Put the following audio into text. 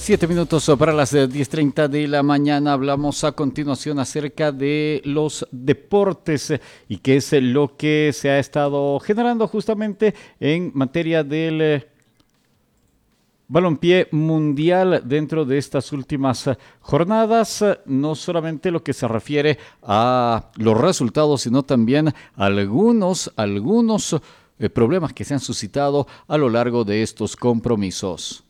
7 minutos para las 10:30 de la mañana. Hablamos a continuación acerca de los deportes y qué es lo que se ha estado generando justamente en materia del balompié mundial dentro de estas últimas jornadas. No solamente lo que se refiere a los resultados, sino también algunos problemas que se han suscitado a lo largo de estos compromisos.